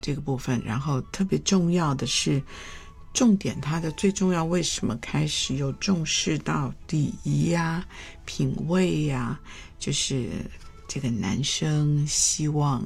这个部分，然后特别重要的是重点，它的最重要为什么开始有重视到礼仪呀、品味呀，就是这个男生希望